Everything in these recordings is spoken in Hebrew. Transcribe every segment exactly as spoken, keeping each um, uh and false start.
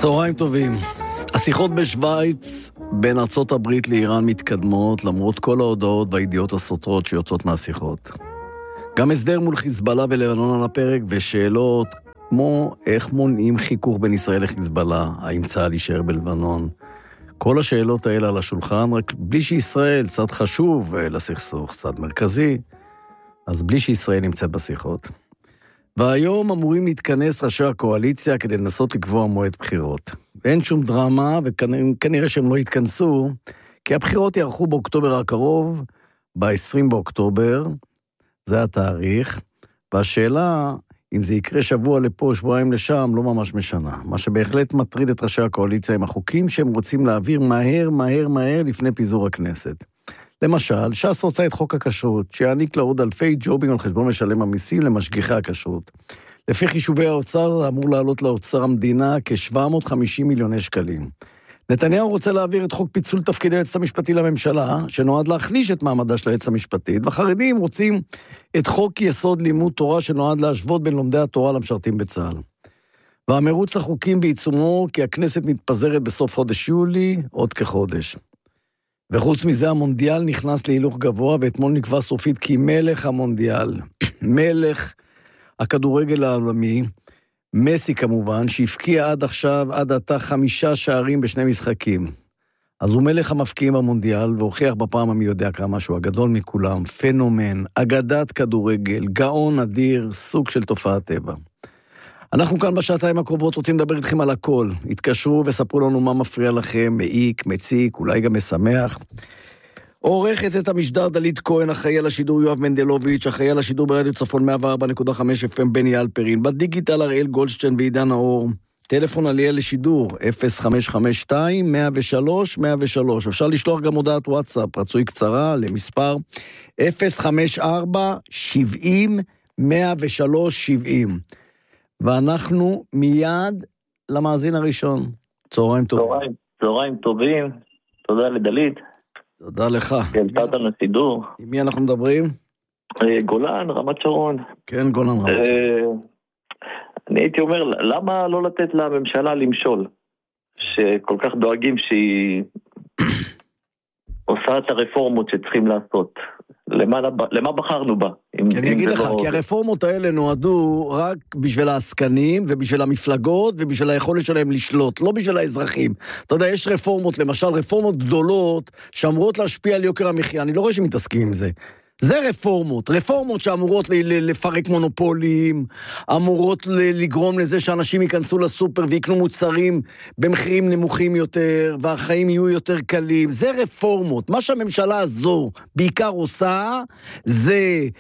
צהריים טובים. השיחות בשוויץ בין ארצות הברית לאיראן מתקדמות למרות כל ההודעות והידיעות הסותרות שיוצאות מהשיחות. גם הסדר מול חיזבאללה ולבנון על הפרק ושאלות כמו איך מונעים חיכוך בין ישראל לחיזבאללה, האם צה"ל יישאר בלבנון. כל השאלות האלה על השולחן, רק בלי שישראל צד חשוב לסכסוך, צד מרכזי, אז בלי שישראל נמצאת בשיחות. והיום אמורים להתכנס ראשי הקואליציה כדי לנסות לקבוע מועד בחירות. ואין שום דרמה, וכנראה שהם לא יתכנסו, כי הבחירות יערכו באוקטובר הקרוב, ב-עשרים באוקטובר, זה התאריך, והשאלה, אם זה יקרה שבוע לפה, שבועיים לשם, לא ממש משנה. מה שבהחלט מטריד את ראשי הקואליציה עם החוקים שהם רוצים להעביר מהר, מהר, מהר לפני פיזור הכנסת. למשל, ש"ס רוצה את חוק הכשרות, שיעניק לעוד אלפי ג'ובים על חשבון משלם המיסים למשגיחי הכשרות. לפי חישובי האוצר, אמור לעלות לאוצר המדינה כ-שבע מאות וחמישים מיליוני שקלים. נתניהו רוצה להעביר את חוק פיצול תפקיד היועץ המשפטי לממשלה, שנועד להחליש את מעמדה של היועץ המשפטית, והחרדים רוצים את חוק יסוד לימוד תורה, שנועד להשוות בין לומדי התורה למשרתים בצה"ל. והמרוץ לחוקים בעיצומו, כי הכנסת מתפזרת בסוף חודש יולי, עוד כחודש. וחוץ מזה המונדיאל נכנס להילוך גבוה, ואתמול נקבע סופית כי מלך המונדיאל, מלך הכדורגל העולמי, מסי כמובן, שהפקיע עד עכשיו, עד עתה חמישה שערים בשני משחקים. אז הוא מלך המפקיעים במונדיאל, והוכיח בפעם המי יודע כמה שהוא הגדול מכולם, פנומן, אגדת כדורגל, גאון אדיר, סוג של תופעת טבע. אנחנו כאן בשעתיים הקרובות רוצים לדבר איתכם על הכל. התקשרו וספרו לנו מה מפריע לכם, מעיק, מציק, אולי גם משמח. עורכת את המשדר דלית כהן, אחראי על השידור יואב מנדלוביץ', אחראי על השידור ברדיו צפון מאה וארבע נקודה חמש אף אם בני אלפרין, בדיגיטל אריאל גולדשטיין ועידן האור, טלפון עלייה לשידור אפס חמש חמש שתיים מאה ושלוש מאה ושלוש. אפשר לשלוח גם הודעת וואטסאפ, רצוי קצרה, למספר אפס חמש ארבע שבעים מאה ושלוש שבעים. ואנחנו מיד למאזין הראשון. צהריים טובים. צהריים, צהריים טובים. תודה לדלית. תודה לך. כן, תודה לסידור. עם מי אנחנו מדברים? גולן, רמת שרון. כן, גולן רמת שרון. אני הייתי אומר, למה לא לתת לממשלה למשול? שכל כך דואגים שהיא עושה את הרפורמות שצריכים לעשות. למה, למה בחרנו בה? אני אגיד לך, לא... כי הרפורמות האלה נועדו רק בשביל העסקנים ובשביל המפלגות ובשביל היכולת שלהם לשלוט, לא בשביל האזרחים. אתה יודע, יש רפורמות, למשל רפורמות גדולות שאמורות להשפיע על יוקר המחיה, אני לא רואה שמתעסקים עם זה. זה רפורמות, רפורמות שאמורות לפרק מונופולים, אמורות לגרום לזה שאנשים ייכנסו לסופר ויקנו מוצרים במחירים נמוכים יותר, והחיים יהיו יותר קלים. זה רפורמות. מה שהממשלה הזו בעיקר עושה, זה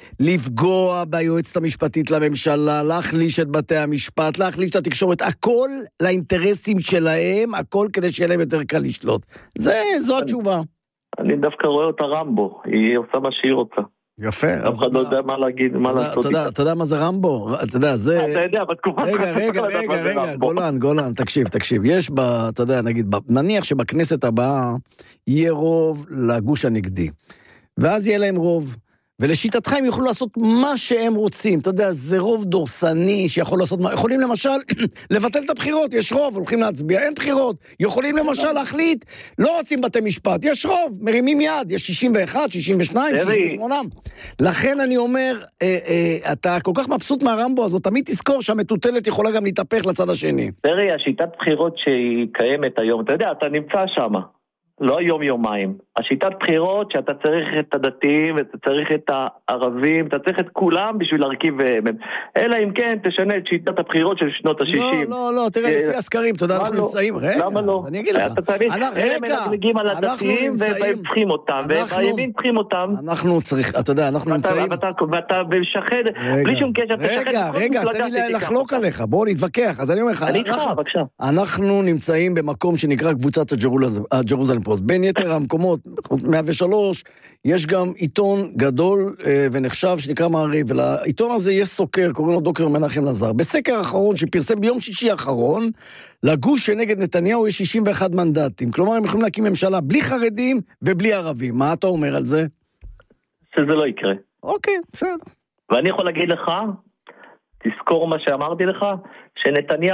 לפגוע ביועצת המשפטית לממשלה, להחליש את בתי המשפט, להחליש את התקשורת, הכל לאינטרסים שלהם, הכל כדי שיהיה להם יותר קל לשלוט. זה, זו התשובה. אני דווקא רואה אותה רמבו, היא עושה מה שהיא רוצה. יפה. אף אחד לא יודע מה להגיד, מה לעשות. אתה יודע מה זה רמבו? אתה יודע, זה... אתה יודע, בתקופה... רגע, רגע, רגע, רגע, גולן, גולן, תקשיב, תקשיב. יש ב... אתה יודע, נגיד, נניח שבכנסת הבאה יהיה רוב לגוש הנגדי. ואז יהיה להם רוב. ולשיטתך הם יוכלו לעשות מה שהם רוצים. אתה יודע, זה רוב דורסני שיכול לעשות מה... יכולים למשל לבטל את הבחירות, יש רוב, הולכים להצביע, אין בחירות. יכולים למשל להחליט, לא רוצים בתי משפט, יש רוב, מרימים יד, יש שישים ואחת, שישים ושתיים, שישים ושמונה. לכן אני אומר, אה, אה, אתה כל כך מבסוט מהרמבו הזאת, תמיד תזכור שהמטוטלת יכולה גם להתהפך לצד השני. תראי, השיטת בחירות שהיא קיימת היום, אתה יודע, אתה נמצא שמה. לא יום יומיים. השיטת בחירות שאתה צריך את הדתיים, אתה צריך את הערבים, אתה צריך את כולם בשביל להרכיב, אלא אם כן תשנה את שיטת הבחירות של שנות ה-שישים. לא, לא, לא, תראה, לפי הסקרים, תודה, אנחנו נמצאים, רגע, למה לא? אני אגיד לך. אתה צריך, הם מנגנים על הדתיים והם צריכים אותם, והימין צריכים אותם. אנחנו צריך, אתה יודע, אנחנו נמצאים. ואתה משחד, בלי שום קשר, רגע, רגע, אז תן לי לחלוק עליך, בואו נתווכח, אז אני אומר לך, אני איתך, בבקשה. אנחנו נמצאים במקום שנקרא קבוצת הג'רוזלם פוסט. בין יתר המקומות, מאה ושלוש, יש גם עיתון גדול ונחשב שנקרא מעריב, ולעיתון הזה יש סוקר, קוראים לו דוקטור מנחם לזר. בסקר האחרון שפרסם ביום שישי האחרון, לגוש שנגד נתניהו יש שישים ואחד מנדטים. כלומר, הם יכולים להקים ממשלה בלי חרדים ובלי ערבים. מה אתה אומר על זה? שזה לא יקרה. אוקיי, בסדר. ואני יכול להגיד לך, תזכור מה שאמרתי לך, שנתניהו,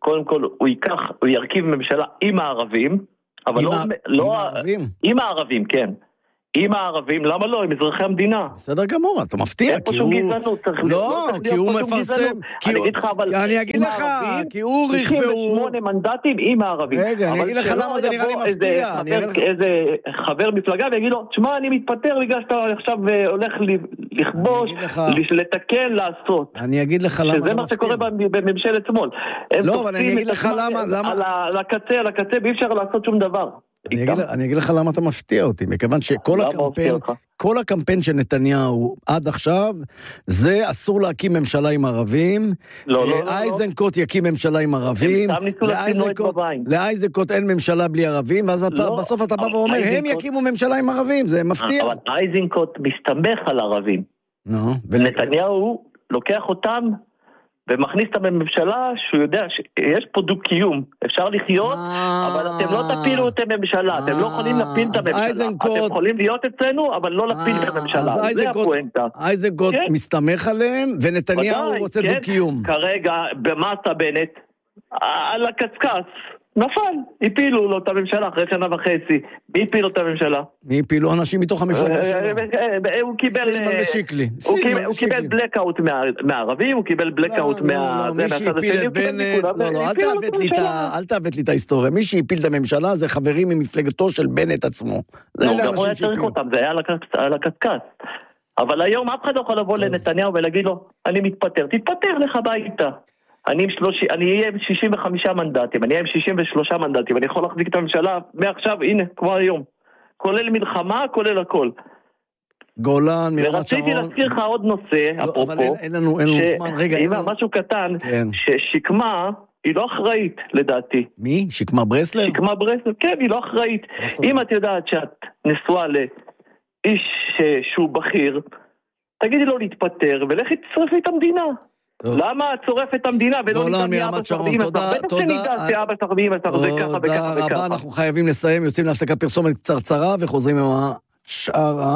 קודם כל הוא ייקח, הוא ירכיב ממשלה עם הערבים, אבל עם לא... ה- לא עם הערבים? עם הערבים, כן. עם הערבים, למה לא? עם אזרחי המדינה. בסדר גמור, אתה מפתיע, כי הוא... לא, כי הוא מפרסם... אני אגיד לך, אבל... אני אגיד לך, כי הוא ריח והוא... שישים ושמונה מנדטים עם הערבים. רגע, אני אגיד לך למה זה נראה לי מפתיע. איזה חבר מפלגה ויגיד לו, תשמע, אני מתפטר בגלל שאתה עכשיו הולך לכבוש, לתקן, לעשות. אני אגיד לך למה זה מפתיע. שזה מה שקורה בממשלת שמאל. לא, אבל אני אגיד לך למה... על הקצה, על הקצה, ואי אפשר לעשות שום דבר. אני אגיד, אני אגיד לך למה אתה מפתיע אותי, מכיוון שכל הקמפיין, כל הקמפיין של נתניהו עד עכשיו, זה אסור להקים ממשלה עם ערבים, לא, לא, לא, אייזנקוט יקים ממשלה עם ערבים, לאייזנקוט אין ממשלה בלי ערבים, ואז בסוף אתה בא ואומר, הם יקימו ממשלה עם ערבים, זה מפתיע. אבל אייזנקוט מסתמך על ערבים. ונתניהו לוקח אותם, ומכניס את הממשלה שהוא יודע שיש פה דו-קיום, אפשר לחיות, אבל אתם לא תפילו את הממשלה, אתם לא יכולים להפיל את הממשלה, אתם יכולים להיות אצלנו, אבל לא להפיל את הממשלה, זה הפואנטה. אייזנקוט מסתמך עליהם, ונתניהו רוצה דו-קיום. כרגע, במה אתה בנט? על הקצקס. נפל, הפילו לו את הממשלה אחרי שנה וחצי. מי הפיל לו את הממשלה? מי הפילו? אנשים מתוך המפלגה שלו. הוא קיבל... הוא קיבל בלקאוט מהערבים, הוא קיבל בלקאוט מה... מי שהפיל את בנט... לא, לא, אל תעוות לי את ההיסטוריה. מי שהפיל את הממשלה זה חברים ממפלגתו של בנט עצמו. לא, גם הוא היה צריך אותם, זה היה על הקצקס. אבל היום אף אחד לא יכול לבוא לנתניהו ולהגיד לו, אני מתפטר, תתפטר לך ביתה. אני אהיה עם שישים וחמישה מנדטים, אני אהיה עם שישים ושלושה מנדטים, אני יכול להחזיק את הממשלה מעכשיו, הנה, כמו היום. כולל מלחמה, כולל הכל. גולן, מרמת שרון. ורציתי להזכיר לך עוד נושא, אפרופו. אבל אין לנו זמן, רגע. אם משהו קטן, ששקמה היא לא אחראית, לדעתי. מי? שקמה ברסלר? שקמה ברסלר, כן, היא לא אחראית. אם את יודעת שאת נשואה לאיש שהוא בכיר, תגידי לו להתפטר, ולכי תשרפי את המדינה. למה צורף את המדינה ולא ניתן מאבא שרבים עשר? בטח שניתן שאבא שרבים עשר זה ככה וככה וככה. רבה, אנחנו חייבים לסיים, יוצאים להפסקת פרסומת קצרצרה וחוזרים עם השאר ה...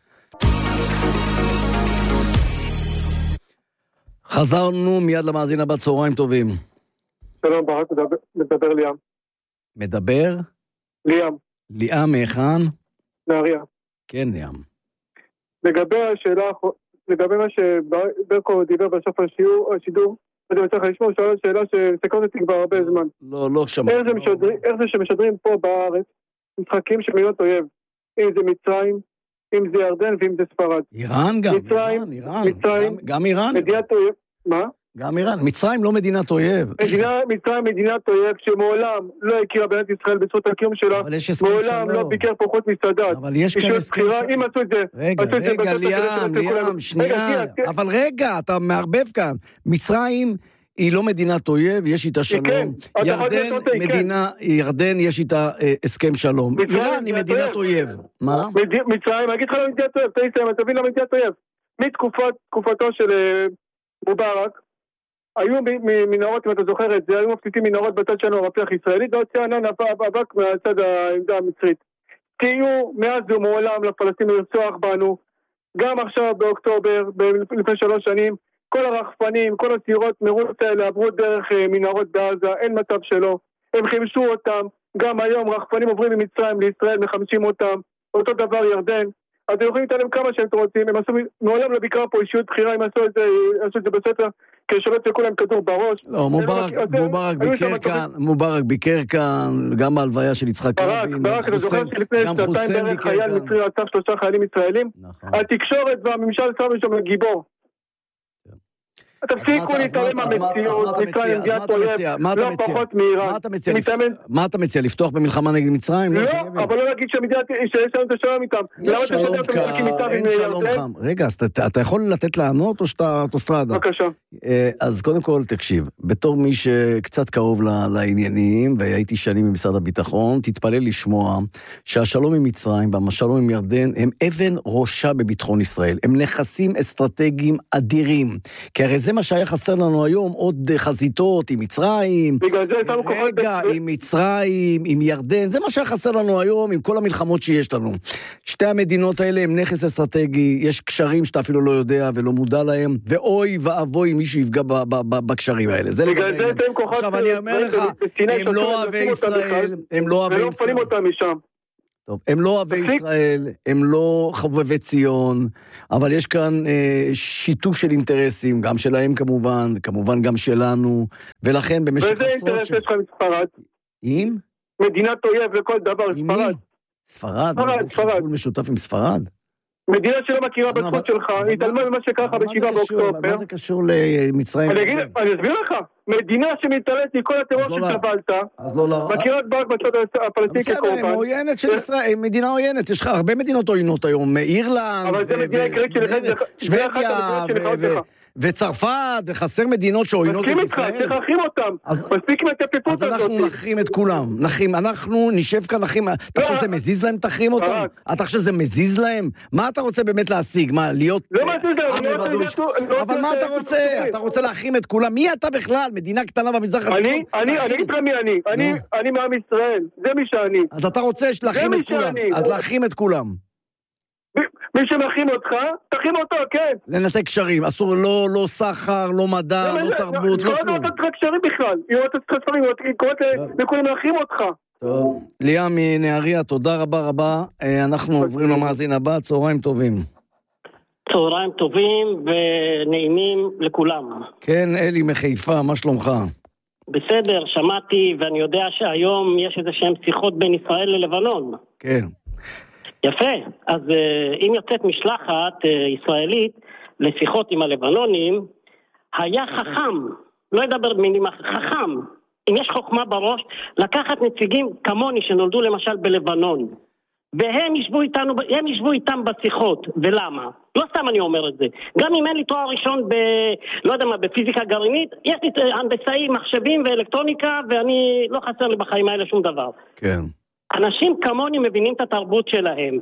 חזרנו מיד למאזין הבא, צהריים טובים. שלום ברק, מדבר ליאם. מדבר? ליאם. ליאם מאיכן? נהריה. כן, ליאם. לגבי השאלה לגבי מה שברקו דיבר בסוף השידור, אני רוצה לך לשמוע, שאלה שאלה שסקרת אותי כבר הרבה זמן. לא, לא שמע. איך זה שמשדרים פה בארץ משחקים של מדינות אויב, אם זה מצרים, אם זה ירדן ואם זה ספרד. איראן גם, מצרים, איראן, מצרים, גם איראן. מדינת אויב, מה? גם איראן, מצרים לא מדינת אויב. מצרים מדינת אויב שמעולם לא הכירה בנת ישראל בזכות הקיום שלה, מעולם לא ביקר פה חוץ מסעדת. אבל יש כאן הסכם שלום. אם עשו את זה. רגע, רגע, ליאם, ליאם, שנייה. אבל רגע, אתה מערבב כאן. מצרים היא לא מדינת אויב, יש איתה שלום. ירדן, מדינה, ירדן יש איתה הסכם שלום. איראן היא מדינת אויב. מה? מצרים, אני אגיד לך לא מדינת אויב, תבין לא מדינת אויב. מתקופתו של מובארק, היו מנהרות, אם אתה זוכר את זה, היו מפציצים מנהרות בצד שלנו הרפיח ישראלית, והוציא ענן אבק מהצד העמדה המצרית. כי היו מאז ומעולם לפלסטינים לרצוח בנו, גם עכשיו באוקטובר, לפני שלוש שנים, כל הרחפנים, כל הסירות מרוץ האלה עברו דרך מנהרות בעזה, אין מצב שלא. הם חימשו אותם, גם היום רחפנים עוברים ממצרים לישראל, מחמשים אותם, אותו דבר ירדן. אז הם יכולים להתעלם כמה שהם רוצים, הם עשו, מעולם לא ביקרה פה אישיות בחירה, הם עשו את זה, עשו את זה בסתר, כשלא צלקו להם כדור בראש. לא, מובארק, מובארק ביקר כאן, מובארק ביקר כאן, גם בהלוויה של יצחק רבין, ברק, אתה זוכר שלפני שנתיים בערך חייל מצרי רצח שלושה חיילים ישראלים? התקשורת והממשל שמו שם גיבור. תפסיקו להתעלם מהמציאות, מצרים נגיעת אויב, לא פחות מאיראן. מה אתה מציע, לפתוח במלחמה נגד מצרים? לא, אבל לא להגיד שיש לנו את השלום איתם. יש שלום קר, אין שלום חם. רגע, אז אתה יכול לתת לענות או שאתה אוטוסטרדה? בבקשה. אז קודם כל תקשיב, בתור מי שקצת קרוב לעניינים, והייתי שנים במשרד הביטחון, תתפלל לשמוע שהשלום עם מצרים והשלום עם ירדן הם אבן ראשה בביטחון ישראל. הם נכסים אסטרטגיים אדירים, כי הרי זה מה שהיה חסר לנו היום, עוד חזיתות עם מצרים, בגלל זה שמו כוחות... רגע, עם מצרים, עם ירדן, זה מה שהיה חסר לנו היום עם כל המלחמות שיש לנו. שתי המדינות האלה הם נכס אסטרטגי, יש קשרים שאתה אפילו לא יודע ולא מודע להם, ואוי ואבוי מי שיפגע בקשרים האלה. בגלל זה שמו כוחות... עכשיו אני אומר לך, הם לא אוהבי ישראל, הם לא אוהבי ישראל. ולא מפנים אותם משם. טוב, הם לא אוהבי ישראל, הם לא חובבי ציון, אבל יש כאן אה, שיתוף של אינטרסים, גם שלהם כמובן, כמובן גם שלנו, ולכן במשך עשרות... וזה אינטרס יש לך מספרד? עם? מדינת אויב לכל דבר, עם ספרד. מי? ספרד? ספרד, ספרד. משותף עם ספרד? מדינה שלא מכירה בזכות שלך, התעלמה ממה שככה בשבעה באוקטובר. מה זה קשור למצרים? אני אסביר לך, מדינה שמתעלת מכל הטרור שסבלת, מכירה רק בצד הפלסטי כקורבן. בסדר, היא עוינת של ישראל, מדינה עוינת, יש לך הרבה מדינות עוינות היום, אירלנד, שוודיה, וצרפת, וחסר מדינות שעוינות את ישראל. מסכים איתך, צריך להחרים אותם. מספיק עם הטפיפות הזאת. אז אנחנו נחרים את כולם. נחרים, אנחנו נשב כאן נחרים. אתה חושב שזה מזיז להם, תחרים אותם? אתה חושב שזה מזיז להם? מה אתה רוצה באמת להשיג? מה, להיות... לא מזיז להם. אבל מה אתה רוצה? אתה רוצה להחרים את כולם? מי אתה בכלל? מדינה קטנה במזרח התיכון? אני? אני? אני אתך מי אני. אני מעם ישראל. זה מי שאני. אז אתה רוצה להחרים את כולם. אז להחרים את כולם. מי שמחים אותך, תחים אותו, כן. לנתק קשרים, אסור לא, לא סחר, לא מדע, לא תרבות, לא כלום. לא נתק קשרים בכלל, היא לא נתק קשרים, היא קוראת לכולם להחים אותך. טוב, ליאם מנהריה, תודה רבה רבה, אנחנו עוברים למאזין הבא, צהריים טובים. צהריים טובים ונעימים לכולם. כן, אלי מחיפה, מה שלומך? בסדר, שמעתי, ואני יודע שהיום יש איזה שהם שיחות בין ישראל ללבנון. כן. יפה, אז אם יוצאת משלחת ישראלית לשיחות עם הלבנונים, היה חכם, לא ידבר מילים, חכם, אם יש חוכמה בראש, לקחת נציגים כמוני שנולדו למשל בלבנון, והם ישבו איתנו, הם ישבו איתם בשיחות, ולמה? לא סתם אני אומר את זה, גם אם אין לי תואר ראשון ב, לא יודע מה, בפיזיקה גרעינית, יש לי הנדסאי מחשבים ואלקטרוניקה, ואני לא חסר לי בחיים האלה שום דבר. כן. אנשים כמוני מבינים את התרבות שלהם,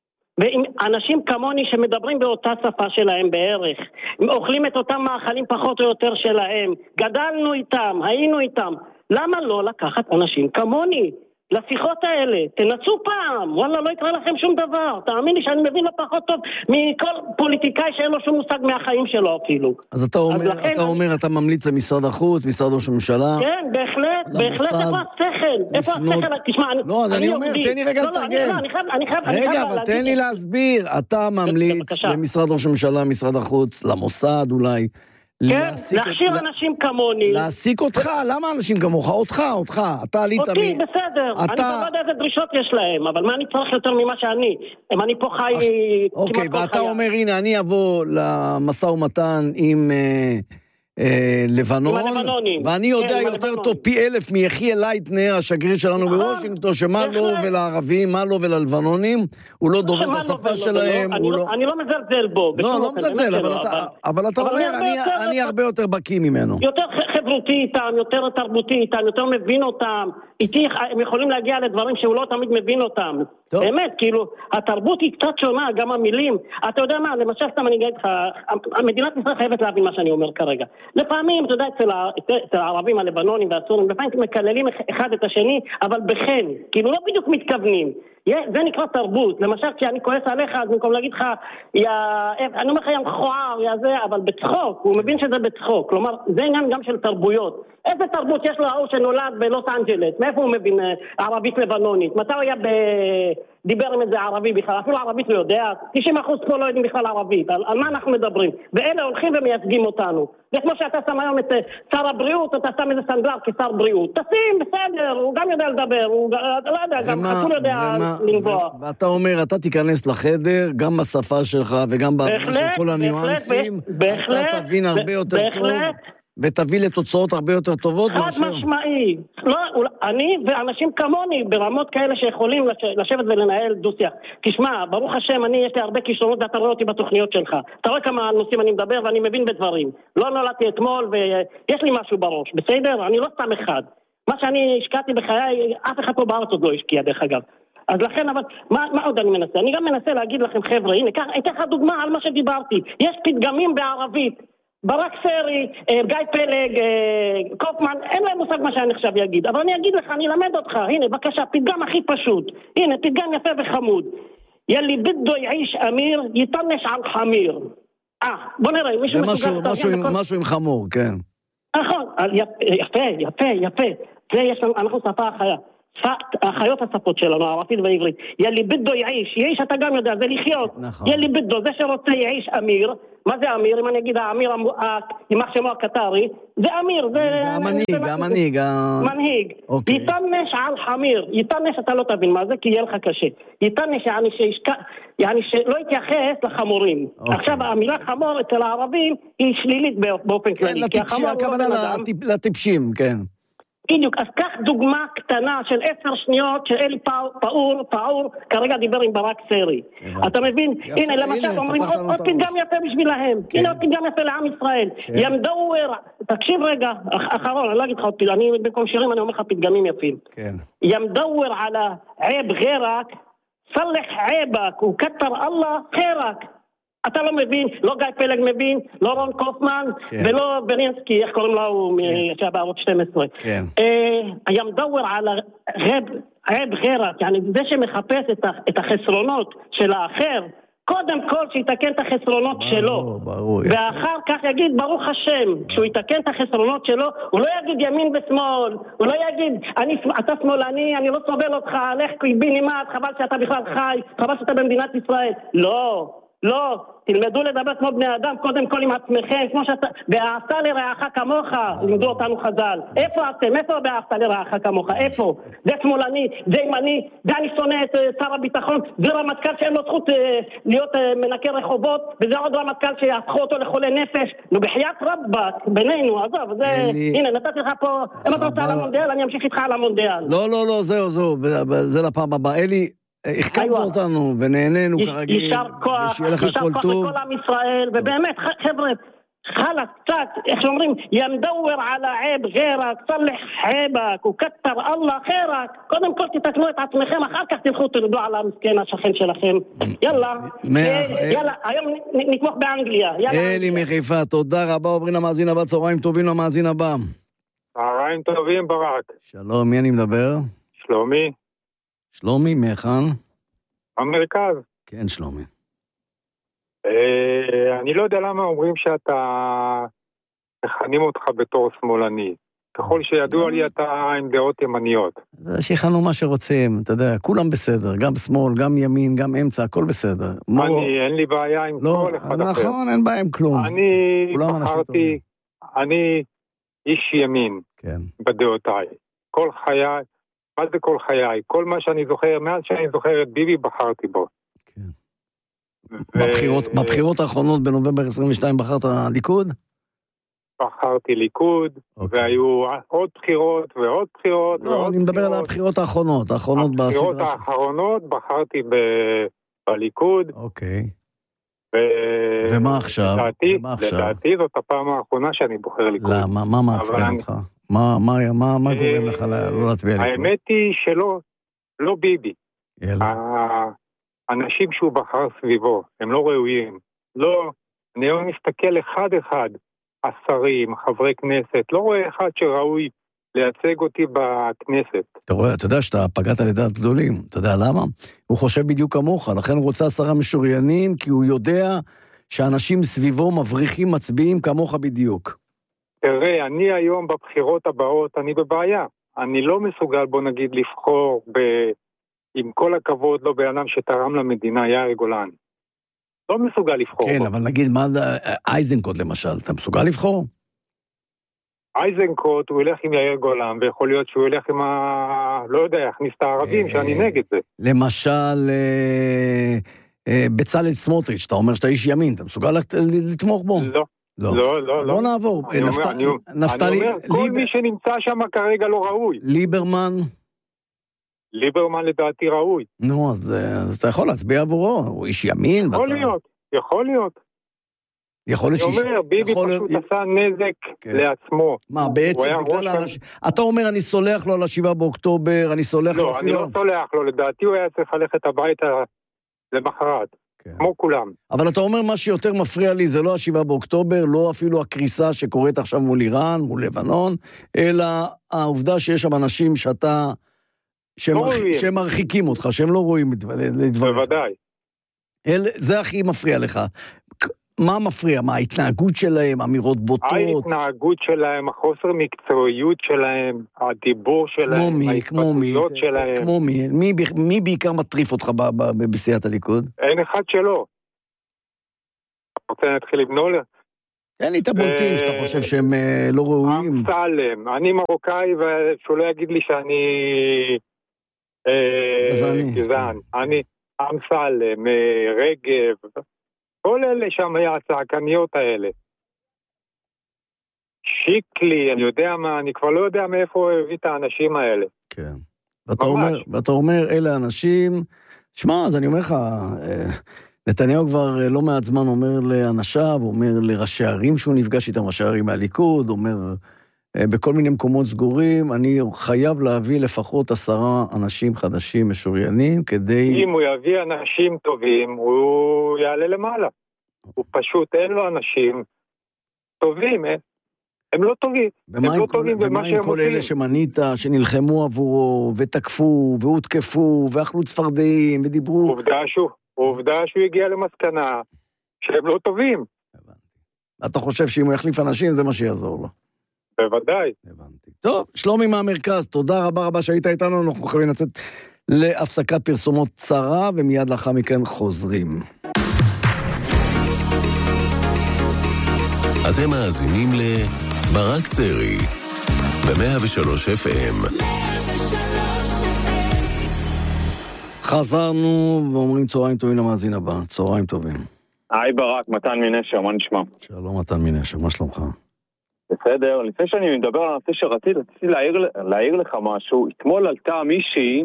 ואנשים כמוני שמדברים באותה שפה שלהם בערך, אוכלים את אותם מאכלים פחות או יותר שלהם, גדלנו איתם, היינו איתם, למה לא לקחת אנשים כמוני לשיחות האלה? תנסו פעם, וואלה, לא יקרה לכם שום דבר, תאמין לי שאני מבין לא פחות טוב מכל פוליטיקאי שאין לו שום מושג מהחיים שלו אפילו. אז אתה אומר, אז לכן... אתה אומר, אתה ממליץ למשרד החוץ, משרד ראש הממשלה. כן, בהחלט, בהחלט, איפה השכל? איפה השכל? תשמע, לא, אז אני אומר, תן לי רגע לתרגם. רגע, אבל תן לי להסביר, אתה ממליץ למשרד ראש הממשלה, משרד החוץ, למוסד אולי, כן, להכשיר אנשים כמוני. להעסיק אותך? למה אנשים כמוך? אותך, אותך. אתה עלית מ... אותי, בסדר. אני לא יודע איזה דרישות יש להם, אבל מה אני צריך יותר ממה שאני? אם אני פה חי... אוקיי, ואתה אומר, הנה, אני אבוא למשא ומתן עם... לבנון, ואני יודע יותר טוב פי אלף מיחי לייטנר, השגריר שלנו בוושינגטון, שמה לו ולערבים, מה לו וללבנונים, הוא לא דובר את השפה שלהם. אני לא מזלזל בו. לא, לא מזלזל, אבל אתה אומר, אני הרבה יותר בקיא ממנו. יותר חברותי איתם, יותר תרבותי איתם, יותר מבין אותם, איתי הם יכולים להגיע לדברים שהוא לא תמיד מבין אותם. באמת, כאילו, התרבות היא קצת שונה, גם המילים. אתה יודע מה, למשל סתם אני אגיד לך, המדינת ישראל חייבת להבין מה שאני אומר כרגע. לפעמים, אתה יודע, אצל הערבים הלבנונים והסורים, לפעמים מקללים אחד את השני, אבל בכן, כאילו לא בדיוק מתכוונים. זה נקרא תרבות. למשל, כשאני כועס עליך, אז במקום להגיד לך, אני אומר לך ים מכוער, אבל בצחוק, הוא מבין שזה בצחוק. כלומר, זה עניין גם של תרבויות. איזה תרבות יש לו ההוא שנולד בלוס אנג'לס? מאיפה הוא מבין ערבית לבנונית? מתי הוא היה ב... דיבר עם איזה ערבי בכלל? אפילו ערבית לא יודע. תשעים אחוז פה לא יודעים בכלל ערבית. על, על מה אנחנו מדברים? ואלה הולכים ומייצגים אותנו. זה כמו שאתה שם היום את שר הבריאות, אתה שם איזה סנדלר כשר בריאות. תשים, בסדר, הוא גם יודע לדבר, הוא לא יודע, גם אפילו יודע לנבוע. ואתה אומר, אתה תיכנס לחדר, גם בשפה שלך וגם בהבנה של כל הניואנסים, אתה תבין הרבה יותר טוב. ותביא לתוצאות הרבה יותר טובות. חד משמעי. לא, אני ואנשים כמוני ברמות כאלה שיכולים לשבת ולנהל דו-שיח. תשמע, ברוך השם, אני יש לי הרבה כישרונות ואתה רואה אותי בתוכניות שלך. אתה רואה כמה נושאים אני מדבר ואני מבין בדברים. לא נולדתי אתמול ויש לי משהו בראש. בסדר? אני לא סתם אחד. מה שאני השקעתי בחיי, אף אחד פה בארץ עוד לא השקיע דרך אגב. אז לכן, אבל, מה, מה עוד אני מנסה? אני גם מנסה להגיד לכם, חבר'ה, הנה, אתן לך דוגמה על מה שדיברתי. יש פתגמים בערבית. ברק סרי, גיא פלג, קופמן, אין להם מושג מה שאני עכשיו אגיד, אבל אני אגיד לך, אני אלמד אותך, הנה בבקשה, פתגם הכי פשוט, הנה פתגם יפה וחמוד, ילי בדו יעיש אמיר, יתנש על חמיר. אה, בוא נראה, מישהו מסוגל... משהו עם חמור, כן. נכון, יפה, יפה, יפה, זה יש לנו, אנחנו שפה החיה. החיות השפות שלנו, הערבית והעברית. ילי בדו יעיש, יעיש אתה גם יודע, זה לחיות. נכון. ילי בדו, זה שרוצה יעיש אמיר. מה זה אמיר? אם אני אגיד האמיר, יימח שמו הקטרי, זה אמיר, זה... זה המנהיג, המנהיג. מנהיג. יתנש על חמיר. יתנש אתה לא תבין מה זה, כי יהיה לך קשה. יתנש יעני שלא יתייחס לחמורים. עכשיו, המילה חמור אצל הערבים היא שלילית באופן כללי. כן, הכוונה לטיפשים, כן. בדיוק, אז קח דוגמה קטנה של עשר שניות של אלי פאור, פאור, כרגע דיבר עם ברק סרי. אתה מבין? הנה, למשל, אומרים עוד פתגם יפה בשבילהם. הנה עוד פתגם יפה לעם ישראל. ימדור, תקשיב רגע, אחרון, אני לא אגיד לך עוד פתגם, אני במקום שירים אני אומר לך פתגמים יפים. ימדור על העב גרק, סלח עבק, וכתר אללה חירק. אתה לא מבין, לא גיא פלג מבין, לא רון קופמן, ולא ברינסקי, איך קוראים לו, הוא בערוץ שתים עשרה. היה מדור על הרב גרק, זה שמחפש את החסרונות של האחר, קודם כל שיתקן את החסרונות שלו, ואחר כך יגיד ברוך השם, כשהוא יתקן את החסרונות שלו, הוא לא יגיד ימין ושמאל, הוא לא יגיד אתה שמאלני, אני לא סובל אותך, לך קיבינימט, חבל שאתה בכלל חי, חבל שאתה במדינת ישראל. לא, לא, תלמדו לדבר כמו בני אדם, קודם כל עם עצמכם, כמו שאתה, ואהבת לרעך כמוך, לימדו אותנו חז"ל. איפה אתם? איפה ואהבת לרעך כמוך? איפה? זה שמאלני, זה ימני, זה אני שונא את שר הביטחון, זה רמטכ"ל שאין לו זכות להיות מנקה רחובות, וזה עוד רמטכ"ל שיהפכו אותו לחולה נפש. נו, בחיית רבק, בינינו, עזוב, זה, הנה, נתתי לך פה, אם אתה רוצה על המונדיאל, אני אמשיך איתך על המונדיאל. לא, לא, לא, זהו, זהו, זה לפעם הבאה. אלי, החכמת אותנו ונהנינו כרגיל, יישר כוח, יישר כוח לכל עם ישראל, ובאמת, חבר'ה, חלק קצת, איך שאומרים, ימדור על העב גרק, סלח חבק, וכתר אללה חירק, קודם כל תתקנו את עצמכם, אחר כך תלכו תרדו על המסכן השכן שלכם. יאללה, יאללה, היום נתמוך באנגליה. אלי מחיפה, תודה רבה, עוברים למאזין הבא, צהריים טובים למאזין הבא. צהריים טובים ברק. שלום, מי אני מדבר? שלומי. שלומי, מהיכן? המרכז. כן, שלומי. אני לא יודע למה אומרים שאתה מכנים אותך בתור שמאלני. ככל שידוע לי אתה עם דעות ימניות. שיכנו מה שרוצים, אתה יודע, כולם בסדר, גם שמאל, גם ימין, גם אמצע, הכל בסדר. אני, אין לי בעיה עם כל אחד אחר. נכון, אין בעיה עם כלום. אני בחרתי, אני איש ימין בדעותיי. כל חיי, מה זה כל חיי? כל מה שאני זוכר, מאז שאני זוכר את ביבי, בחרתי בו. כן. בבחירות האחרונות בנובמבר עשרים ושתיים בחרת ליכוד? בחרתי ליכוד, והיו עוד בחירות ועוד בחירות. לא, אני מדבר על הבחירות האחרונות, האחרונות בסדרה. הבחירות האחרונות בחרתי בליכוד. אוקיי. ומה עכשיו? לדעתי זאת הפעם האחרונה שאני בוחר ליכוד. למה? מה מעצבן אותך? מה גורם לך לא להצביע ליכוד? האמת היא שלא, לא ביבי. האנשים שהוא בחר סביבו, הם לא ראויים. לא, אני לא מסתכל אחד אחד, השרים, חברי כנסת, לא רואה אחד שראוי לייצג אותי בכנסת. אתה רואה, אתה יודע שאתה פגעת לדעת גדולים, אתה יודע למה? הוא חושב בדיוק כמוך, לכן הוא רוצה עשרה משוריינים, כי הוא יודע שאנשים סביבו מבריחים מצביעים כמוך בדיוק. תראה, אני היום בבחירות הבאות, אני בבעיה. אני לא מסוגל, בוא נגיד, לבחור ב... עם כל הכבוד, לא באדם שתרם למדינה, יאיר גולן. לא מסוגל לבחור. כן, בו. אבל נגיד, מה אייזנקוט למשל, אתה מסוגל לבחור? אייזנקוט, הוא ילך עם יאיר גולן, ויכול להיות שהוא ילך עם ה... לא יודע, יכניס את הערבים, שאני נגד זה. למשל, בצלאל סמוטריץ', אתה אומר שאתה איש ימין, אתה מסוגל לתמוך בו? לא. לא, לא, לא. בוא נעבור. אני אומר, כל מי שנמצא שם כרגע לא ראוי. ליברמן? ליברמן לדעתי ראוי. נו, אז אתה יכול להצביע עבורו, הוא איש ימין. יכול להיות, יכול להיות. יכול להיות אני אומר, ביבי פשוט עשה נזק לעצמו. מה, בעצם בגלל האנשים... אתה אומר, אני סולח לו על השבעה באוקטובר, אני סולח לו אפילו... לא, אני לא סולח לו, לדעתי הוא היה צריך ללכת הביתה למחרת. כמו כולם. אבל אתה אומר מה שיותר מפריע לי, זה לא השבעה באוקטובר, לא אפילו הקריסה שקורית עכשיו מול איראן, מול לבנון, אלא העובדה שיש שם אנשים שאתה, שהם מרחיקים אותך, שהם לא רואים לדברים. בוודאי. זה הכי מפריע לך. מה מפריע? מה ההתנהגות שלהם, אמירות בוטות? ההתנהגות שלהם, החוסר מקצועיות שלהם, הדיבור שלהם, ההתפתחויות שלהם. כמו מי? מי בעיקר מטריף אותך בסיעת הליכוד? אין אחד שלא. רוצה להתחיל לבנול? אין לי את הבולטים שאתה חושב שהם לא ראויים. אמסלם, אני מרוקאי ושהוא לא יגיד לי שאני גזען. אני אמסלם, רגב, כל אלה שם היה הצעקניות האלה. שיקלי, אני יודע מה, אני כבר לא יודע מאיפה הוא הביא את האנשים האלה. כן. ואתה אומר, ואתה אומר, אלה אנשים, שמע, אז אני אומר לך, נתניהו כבר לא מעט זמן אומר לאנשיו, אומר לראשי ערים שהוא נפגש איתם, ראשי ערים מהליכוד, אומר בכל מיני מקומות סגורים, אני חייב להביא לפחות עשרה אנשים חדשים משוריינים, כדי... אם הוא יביא אנשים טובים, הוא יעלה למעלה. הוא פשוט, אין לו אנשים טובים, הם לא טובים. הם לא טובים במה שהם עושים. ומה עם כל אלה שמנית, שנלחמו עבורו, ותקפו, והותקפו, ואכלו צפרדעים, ודיברו... עובדה שהוא, עובדה שהוא הגיע למסקנה שהם לא טובים. אתה חושב שאם הוא יחליף אנשים, זה מה שיעזור לו. בוודאי. הבנתי. טוב, שלומי מהמרכז, תודה רבה רבה שהיית איתנו, אנחנו יכולים לצאת להפסקת פרסומות צרה, ומיד לאחר מכן חוזרים. אתם מאזינים לברק סרי, ב-מאה ושלוש אף אם. חזרנו ואומרים צהריים טובים למאזין הבא, צהריים טובים. היי ברק, מתן מנשר, מה נשמע? שלום מתן מנשר, מה שלומך? בסדר, לפני שאני מדבר על הנושא שרציתי, רציתי להעיר, להעיר לך משהו. אתמול עלתה מישהי,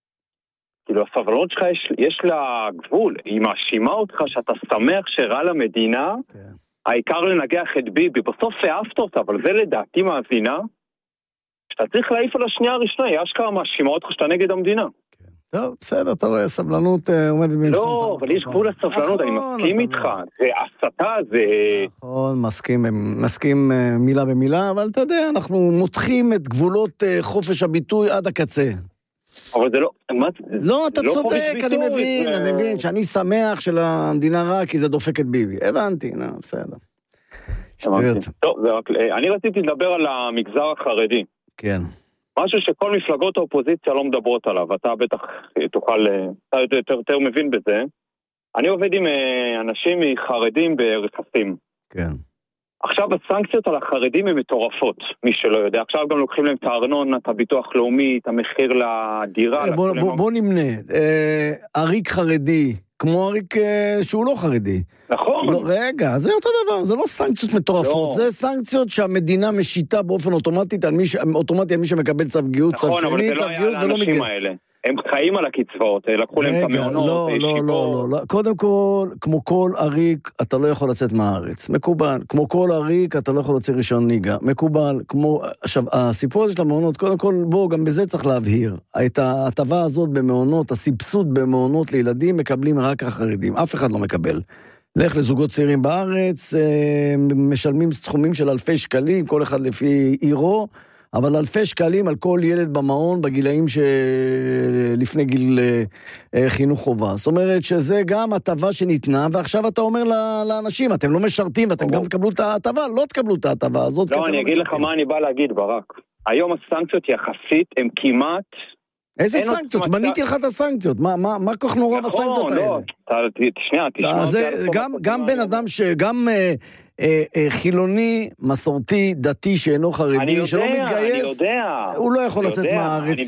כאילו הסבלנות שלך יש, יש לה גבול, היא מאשימה אותך שאתה שמח שרע למדינה, okay. העיקר לנגח את ביבי, בסוף העפת אותה, אבל זה לדעתי מאזינה, שאתה צריך להעיף על השנייה הראשונה, היא אשכרה מאשימה אותך שאתה נגד המדינה. טוב, בסדר, אתה רואה, סבלנות עומדת במבחן. לא, אבל יש גבול לסבלנות, אני מסכים איתך, זה הסתה, זה... נכון, מסכים, מסכים מילה במילה, אבל אתה יודע, אנחנו מותחים את גבולות חופש הביטוי עד הקצה. אבל זה לא... לא, אתה צודק, אני מבין, אני מבין, שאני שמח של המדינה רע, כי זה דופק את ביבי. הבנתי, נו, בסדר. שטויות. טוב, אני רציתי לדבר על המגזר החרדי. כן. משהו שכל מפלגות האופוזיציה לא מדברות עליו, אתה בטח תוכל, אתה יותר, יותר, יותר מבין בזה. אני עובד עם אנשים חרדים ברכסים. כן. עכשיו הסנקציות על החרדים הן מטורפות, מי שלא יודע. עכשיו גם לוקחים להם את הארנונה, את הביטוח לאומי, את המחיר לדירה. בוא, בוא, בוא נמנה, אה, אריק חרדי, כמו אריק שהוא לא חרדי. נכון. לא, רגע, זה אותו דבר, זה לא סנקציות מטורפות, לא. זה סנקציות שהמדינה משיתה באופן אוטומטית על מי, אוטומטי על מי שמקבל צו גיוס, צו נכון, שני, אבל זה צו לא היה גיוס, לאנשים האלה. הם חיים על הקצבאות, לקחו להם את המעונות, לא, לא, לא, לא. קודם כל, כמו כל אריק, אתה לא יכול לצאת מהארץ. מקובל. כמו כל אריק, אתה לא יכול לצאת ראשון ניגה. מקובל. כמו... עכשיו, הסיפור הזה של המעונות, קודם כל, בוא, גם בזה צריך להבהיר. את ההטבה הזאת במעונות, הסבסוד במעונות לילדים, מקבלים רק החרדים. אף אחד לא מקבל. לך לזוגות צעירים בארץ, משלמים סכומים של אלפי שקלים, כל אחד לפי עירו, אבל אלפי שקלים על כל ילד במעון בגילאים שלפני גיל חינוך חובה. זאת אומרת שזה גם הטבה שניתנה, ועכשיו אתה אומר לאנשים, אתם לא משרתים ואתם גם תקבלו את ההטבה, לא תקבלו את ההטבה הזאת. לא, אני אגיד לך מה אני בא להגיד, ברק. היום הסנקציות יחסית הן כמעט... איזה סנקציות? בניתי לך את הסנקציות. מה כל כך נורא בסנקציות האלה? שנייה, תשמע. גם בן אדם שגם... חילוני, מסורתי, דתי, שאינו חרדי, שלא מתגייס, הוא לא יכול לצאת מהארץ,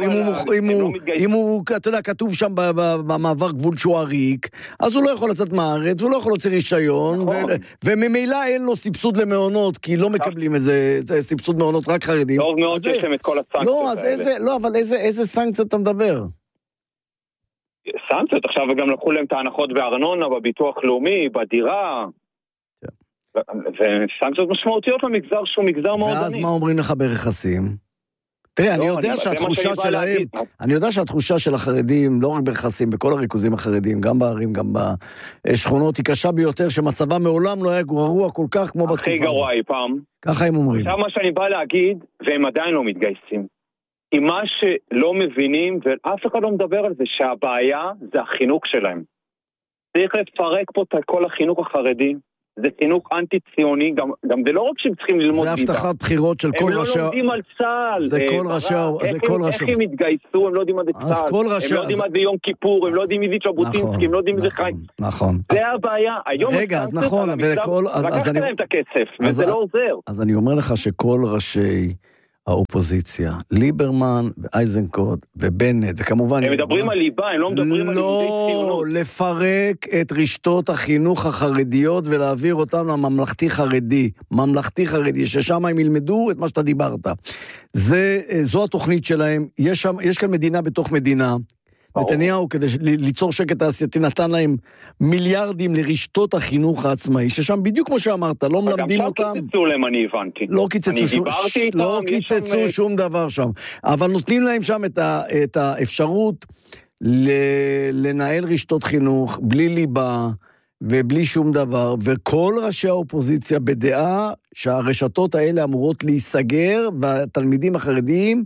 אם הוא, אתה יודע, כתוב שם במעבר גבול שהוא עריק, אז הוא לא יכול לצאת מהארץ, הוא לא יכול לצאת רישיון, וממילא אין לו סבסוד למעונות, כי לא מקבלים איזה סבסוד מעונות, רק חרדים. טוב מאוד שיש להם את כל הסנקציות האלה. לא, אבל איזה סנקציות אתה מדבר? סנקציות, עכשיו גם לקחו להם את ההנחות בארנונה, בביטוח לאומי, בדירה, וסנקציות משמעותיות למגזר שהוא מגזר מאוד עני. ואז מה אומרים לך ברכסים? תראה, אני יודע שהתחושה שלהם, אני יודע שהתחושה של החרדים, לא רק ברכסים, בכל הריכוזים החרדים, גם בערים, גם בשכונות, היא קשה ביותר, שמצבה מעולם לא היה גרוע כל כך כמו בתקופה. הכי גרוע אי פעם. ככה הם אומרים. עכשיו מה שאני בא להגיד, והם עדיין לא מתגייסים. כי מה שלא מבינים, ואף אחד לא מדבר על זה, שהבעיה זה החינוך שלהם. צריך לפרק פה את כל החינוך החרדי, זה חינוך אנטי-ציוני, גם, גם זה לא רק שהם צריכים ללמוד זה הבטחת בחירות של כל ראשי... הם לא לומדים על צה"ל. זה אה, כל ראשי... איך, הם, איך הם התגייסו, הם לא יודעים מה זה צה"ל. ראשי... הם לא יודעים מה זה יום כיפור, הם לא יודעים מי זה ז'בוטינסקי, נכון, הם לא יודעים מי זה חיים. נכון. זה אז... הבעיה. היום רגע, אז נכון, וכל... לקחת להם את הכסף, וזה לא עוזר. אז אני אומר לך שכל ראשי... האופוזיציה, ליברמן ואייזנקוט ובנט, וכמובן... הם מדברים על ליבה, הם לא מדברים על לימודי ציונות. לא, לפרק את רשתות החינוך החרדיות ולהעביר אותם לממלכתי חרדי, ממלכתי חרדי, ששם הם ילמדו את מה שאתה דיברת. זה, זו התוכנית שלהם, יש, שם, יש כאן מדינה בתוך מדינה, נתניהו, כדי ליצור שקט תעשייתי, נתן להם מיליארדים לרשתות החינוך העצמאי, ששם בדיוק כמו שאמרת, לא מלמדים אותם. גם שם קיצצו להם, אני הבנתי. לא קיצצו, שום, לא קיצצו שום דבר שם. אבל נותנים להם שם את, ה, את האפשרות לנהל רשתות חינוך בלי ליבה ובלי שום דבר, וכל ראשי האופוזיציה בדעה שהרשתות האלה אמורות להיסגר, והתלמידים החרדיים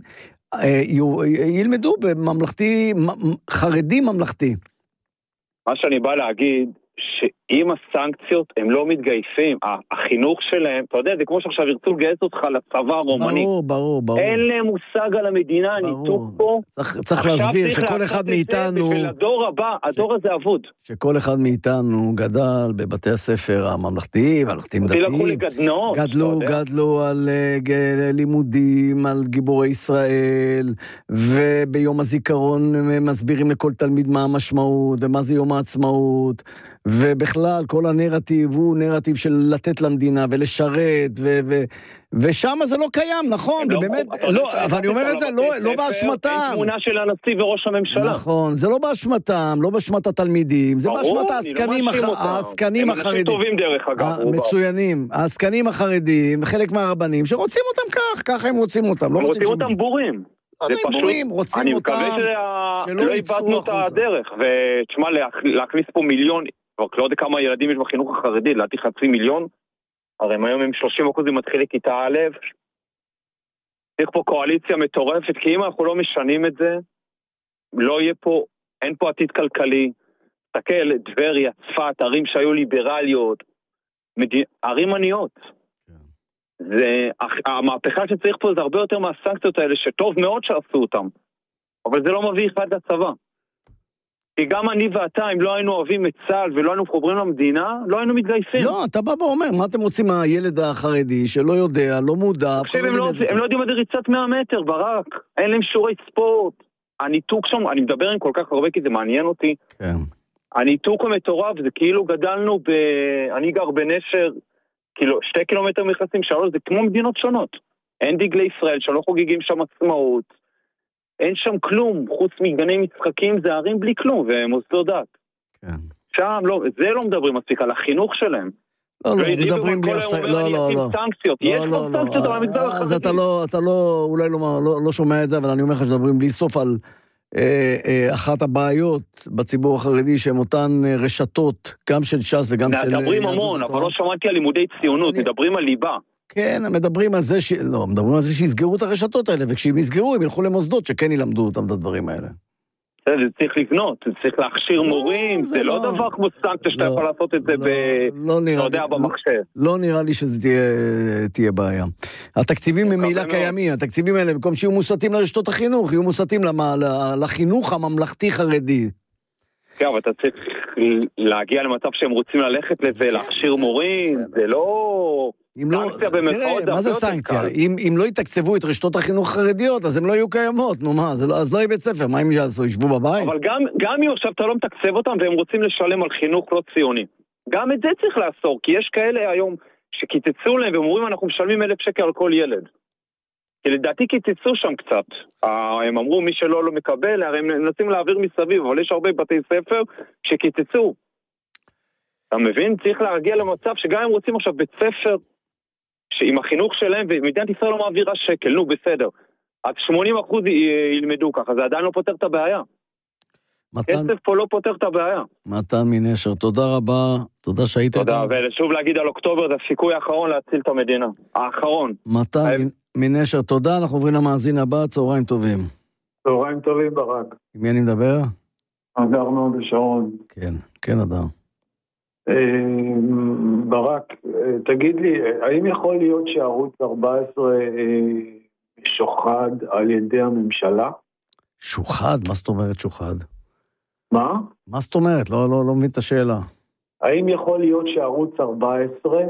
ילמדו בממלכתי, חרדי ממלכתי. מה שאני בא להגיד, שאם הסנקציות הם לא מתגייסים, החינוך שלהם, אתה יודע, זה כמו שעכשיו ירצו לגייס אותך לצבא הרומני. ברור, ברור, ברור. אין להם מושג על המדינה, ניתוק פה. צריך, צריך להסביר שכל אחד מאיתנו... ולדור הבא, הדור הזה אבוד. שכל אחד מאיתנו גדל בבתי הספר הממלכתיים, הממלכתיים דתיים. גדלו, גדלו על לימודים, על גיבורי ישראל, וביום הזיכרון מסבירים לכל תלמיד מה המשמעות, ומה זה יום העצמאות, ובכלל כל הנרטיב הוא נרטיב של לתת למדינה ולשרת, ו- ו- ושם זה לא קיים, נכון, ובאמת, לא, אבל אני אומר את זה, לא באשמתם. אין תמונה של הנשיא וראש הממשלה. נכון, זה לא באשמתם, לא באשמת התלמידים, זה באשמת העסקנים החרדים. הם אנשים טובים דרך אגב. מצוינים, העסקנים החרדים, וחלק מהרבנים, שרוצים אותם כך, ככה הם רוצים אותם. הם רוצים אותם בורים. זה פשוט, אני מקווה שלא איבדנו את הדרך, ותשמע, להכניס פה מיליון, כבר לא יודע כמה ילדים יש בחינוך החרדי, לדעתי חצי מיליון, הרי היום הם שלושים אחוז מתחיל לכיתה א', צריך פה קואליציה מטורפת, כי אם אנחנו לא משנים את זה, לא יהיה פה, אין פה עתיד כלכלי, תקל, דבריה, צפת, ערים שהיו ליברליות, מד... ערים עניות. זה, המהפכה שצריך פה זה הרבה יותר מהסנקציות האלה, שטוב מאוד שעשו אותם, אבל זה לא מביא אחד לצבא. כי גם אני ואתה, אם לא היינו אוהבים את צה"ל ולא היינו חוברים למדינה, לא היינו מתגייסים. לא, אתה בא ואומר, מה אתם רוצים מהילד החרדי שלא יודע, לא מודע? עכשיו, הם, לא, הם לא יודעים עד ריצת מאה מטר, ברק. אין להם שיעורי ספורט. הניתוק שם, אני מדבר עם כל כך הרבה כי זה מעניין אותי. כן. הניתוק המטורף, זה כאילו גדלנו ב... אני גר בנשר, כאילו, שתי קילומטר מכנסים, שלוש, זה כמו מדינות שונות. אין דגלי ישראל, שלא חוגגים שם עצמאות. אין שם כלום, חוץ מגני משחקים, זה ערים בלי כלום, ומוסדות דת. כן. שם, לא, זה לא מדברים מספיק, על החינוך שלהם. לא, לא, מדברים בלי הפסק, לא, לא, לא. סנקציות, יש פה סנקציות על המגזר החרדי. אז אתה לא, אתה לא, אולי לא שומע את זה, אבל אני אומר לך שדברים בלי סוף על אחת הבעיות בציבור החרדי, שהן אותן רשתות, גם של ש"ס וגם של... מדברים המון, אבל לא שמעתי על לימודי ציונות, מדברים על ליבה. כן, מדברים על זה ש... לא, מדברים על זה שיסגרו את הרשתות האלה, וכשהם יסגרו, הם ילכו למוסדות שכן ילמדו אותם את הדברים האלה. זה צריך לבנות, זה צריך להכשיר מורים, זה לא דבר כמו סנקציה שאתה יכול לעשות את זה ב... אתה יודע, במחשב. לא נראה לי שזה תהיה בעיה. התקציבים ממילא קיימים, התקציבים האלה, במקום שיהיו מוסתים לרשתות החינוך, יהיו מוסתים לחינוך הממלכתי חרדי. כן, אבל אתה צריך להגיע למצב שהם רוצים ללכת לזה, להכשיר מורים, זה לא... לא, תראה, מה זה סנקציה? אם, אם לא יתקצבו את רשתות החינוך החרדיות, אז הם לא יהיו קיימות, נו מה, לא, אז לא יהיה בית ספר, מה אם יעשו, ישבו בבית? אבל גם, גם אם עכשיו אתה לא מתקצב אותם, והם רוצים לשלם על חינוך לא ציוני. גם את זה צריך לעשור, כי יש כאלה היום שקיצצו להם, והם אומרים, אנחנו משלמים אלף שקל על כל ילד. כי לדעתי קיצצו שם קצת. הם אמרו, מי שלא לא מקבל, הרי הם מנסים להעביר מסביב, אבל יש הרבה בתי ספר שקיצצו. אתה מבין? צריך להגיע למצב שגם הם רוצים עכשיו בית ספר, שעם החינוך שלהם, ומדינת ישראל לא מעבירה שקל, נו, בסדר. אז שמונים אחוז ילמדו ככה, זה עדיין לא פותר את הבעיה. מתן... כסף פה לא פותר את הבעיה. מתן מנשר, תודה רבה, תודה שהיית... תודה, ושוב להגיד על אוקטובר, זה הסיכוי האחרון להציל את המדינה. האחרון. מתן היי... מנשר, תודה, אנחנו עוברים למאזין הבא, צהריים טובים. צהריים טובים, ברק. עם מי אני מדבר? אדר מאוד בשרון. כן, כן אדר. ברק, תגיד לי, האם יכול להיות שערוץ ארבע עשרה שוחד על ידי הממשלה? שוחד? מה זאת אומרת שוחד? מה? מה זאת אומרת? לא, לא, לא מבין את השאלה. האם יכול להיות שערוץ ארבע עשרה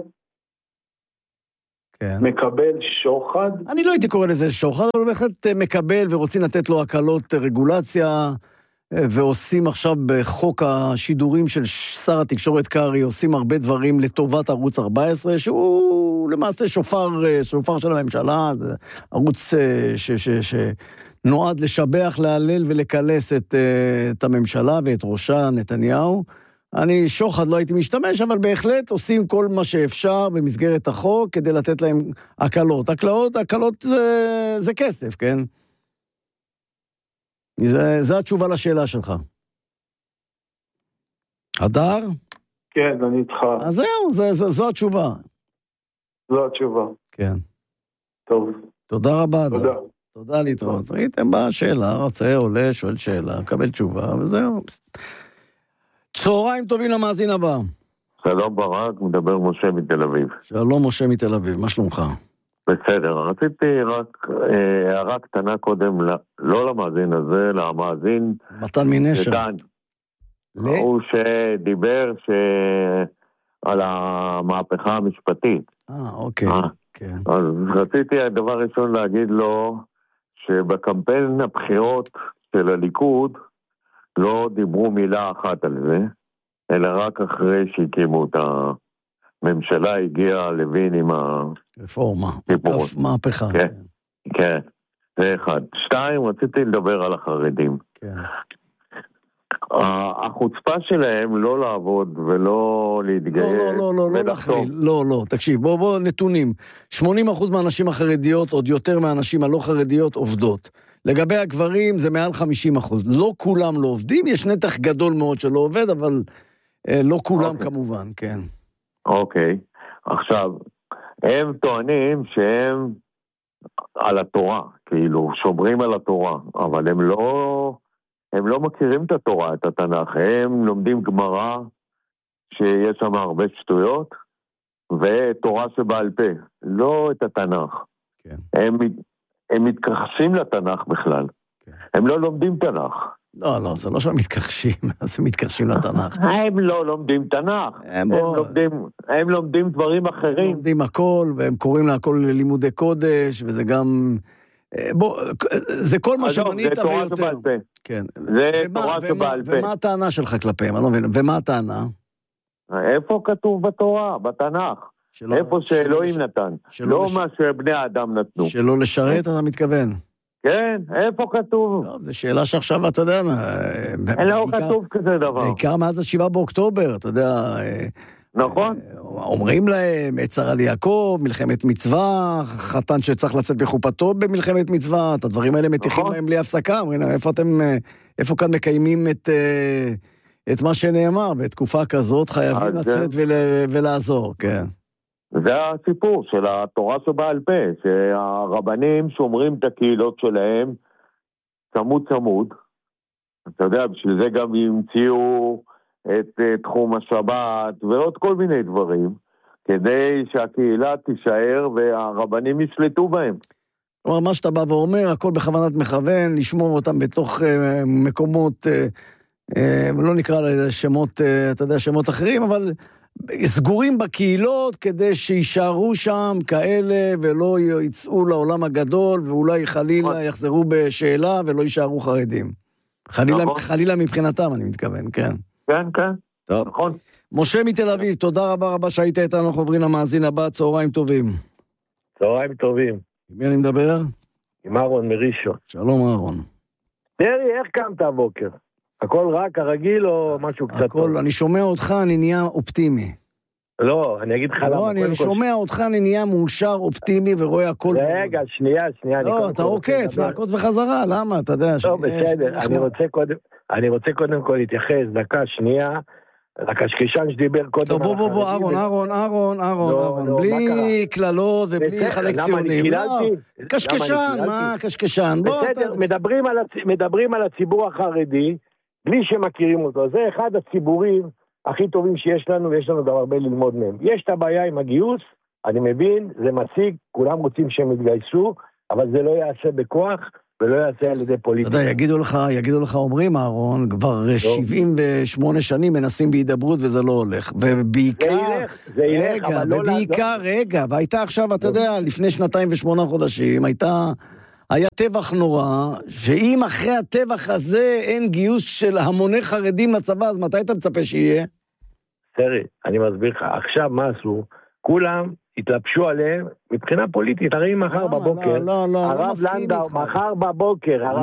כן. מקבל שוחד? אני לא הייתי קורא לזה שוחד, אבל בהחלט מקבל ורוצים לתת לו הקלות רגולציה, ועושים עכשיו בחוק השידורים של שר התקשורת קרי, עושים הרבה דברים לטובת ערוץ ארבע עשרה, שהוא למעשה שופר, שופר של הממשלה, זה ערוץ ש, ש, ש, שנועד לשבח, להלל ולקלס את, את הממשלה ואת ראשה נתניהו. אני שוחד לא הייתי משתמש, אבל בהחלט עושים כל מה שאפשר במסגרת החוק כדי לתת להם הקלות. הקלות, הקלות זה, זה כסף, כן? זה, זה התשובה לשאלה שלך. אדר? כן, אני איתך. אז זהו, זה, זה, זו התשובה. זו התשובה. כן. טוב. תודה רבה, אדר. תודה. תודה להתראות. ראיתם בה שאלה, רוצה, עולה, שואל שאלה, קבל תשובה, וזהו. צהריים טובים למאזין הבא. שלום ברק, מדבר משה מתל אביב. שלום משה מתל אביב, מה שלומך? בסדר, רציתי רק אה, הערה קטנה קודם, לא למאזין הזה, למאזין... מתן מנשר. דן. ל... הוא שדיבר ש... על המהפכה המשפטית. אה, אוקיי. אה. כן. אז רציתי הדבר ראשון להגיד לו, שבקמפיין הבחירות של הליכוד, לא דיברו מילה אחת על זה, אלא רק אחרי שהקימו את הממשלה, הגיע לוין עם ה... רפורמה, מהפכה. כן, כן, זה אחד. שתיים, רציתי לדבר על החרדים. כן. החוצפה שלהם לא לעבוד ולא להתגייס. לא, לא, לא, לא, להכליל. לא, לא, תקשיב, בוא, בוא, נתונים. שמונים אחוז מהנשים החרדיות, עוד יותר מהנשים הלא חרדיות, עובדות. לגבי הגברים זה מעל חמישים אחוז. לא כולם לא עובדים, יש נתח גדול מאוד שלא עובד, אבל אה, לא כולם okay. כמובן, כן. אוקיי, okay. עכשיו, הם טוענים שהם על התורה, כאילו, שומרים על התורה, אבל הם לא, הם לא מכירים את התורה, את התנ"ך. הם לומדים גמרא, שיש שם הרבה שטויות, ותורה שבעל פה, לא את התנ"ך. כן. הם... הם מתכחשים לתנ"ך בכלל. Okay. הם לא לומדים תנ"ך. לא, לא, זה לא שהם מתכחשים, אז הם מתכחשים לתנ"ך. הם לא לומדים תנ"ך. הם, הם, בוא... לומדים, הם לומדים דברים אחרים. הם לומדים הכל, והם קוראים להכל לימודי קודש, וזה גם... בוא, זה כל מה שמנית ויותר. זה תורה שבעל פה. כן. זה ומה, תורה ומה, שבעל פה. ומה הטענה שלך כלפיהם? אני לא מבין. ומה הטענה? איפה כתוב בתורה, בתנ"ך? שלא, איפה שאלוהים שלא, נתן, שלא לא לש... מה שבני האדם נתנו. שלא לשרת, אתה מתכוון? כן, איפה כתוב? טוב, זו שאלה שעכשיו, אתה יודע, אין לא כתוב כזה דבר. בעיקר מאז השבעה באוקטובר, אתה יודע... נכון. אומרים להם, עצר על יעקב, מלחמת מצווה, חתן שצריך לצאת בחופתו במלחמת מצווה, את הדברים האלה מתיחים נכון. להם בלי הפסקה, אומרים להם, איפה אתם, איפה כאן מקיימים את... את מה שנאמר, בתקופה כזאת חייבים לצאת ול... ולעזור, כן. זה הסיפור של התורה שבעל פה, שהרבנים שומרים את הקהילות שלהם צמוד צמוד. אתה יודע, בשביל זה גם המציאו את תחום השבת ועוד כל מיני דברים, כדי שהקהילה תישאר והרבנים ישלטו בהם. כלומר, מה שאתה בא ואומר, הכל בכוונת מכוון, לשמור אותם בתוך מקומות, לא נקרא לשמות, אתה יודע, שמות אחרים, אבל... סגורים בקהילות כדי שישארו שם כאלה ולא יצאו לעולם הגדול ואולי חלילה יחזרו בשאלה ולא יישארו חרדים. חלילה, חלילה מבחינתם אני מתכוון, כן. כן, כן. טוב. נכון. משה מתל אביב, תודה רבה רבה שהיית איתנו, אנחנו עוברים למאזין הבא, צהריים טובים. צהריים טובים. עם מי אני מדבר? עם אהרון מראשון. שלום אהרון. דרי, איך קמת הבוקר? הכל רק הרגיל או משהו קצת הכל, אני שומע אותך, אני נהיה אופטימי. לא, אני אגיד לך למה. לא, אני שומע אותך, אני נהיה מאושר, אופטימי, ורואה הכל. רגע, שנייה, שנייה. לא, אתה עוקץ, מעקות וחזרה, למה? אתה יודע. לא, בסדר, אני רוצה קודם כל להתייחס, דקה, שנייה, לקשקשן שדיבר קודם. טוב, בוא, בוא, בוא, אהרון, אהרון, אהרון, אהרון, בלי כללות ובלי לחלק ציונים. לא, קשקשן, מה קשקשן? בסדר, מדברים על הציבור החרדי, בלי שמכירים אותו. זה אחד הציבורים הכי טובים שיש לנו, ויש לנו גם הרבה ללמוד מהם. יש את הבעיה עם הגיוס, אני מבין, זה משיג, כולם רוצים שהם יתגייסו, אבל זה לא יעשה בכוח, ולא יעשה על ידי פוליטיקה. אתה יודע, יגידו לך, יגידו לך, אומרים, אהרון, כבר שבעים ושמונה שנים מנסים בהידברות וזה לא הולך. ובעיקר, זה ילך, זה ילך, רגע, ובעיקר, רגע, והייתה עכשיו, אתה יודע, לפני שנתיים ושמונה חודשים, הייתה, היה טבח נורא, שאם אחרי הטבח הזה אין גיוס של המוני חרדים לצבא, אז מתי אתה מצפה שיהיה? תראי, אני מסביר לך, עכשיו מה עשו? כולם התלבשו עליהם מבחינה פוליטית, הרי מחר בבוקר, לא, לא, לא, הרב לנדאו, מחר בבוקר,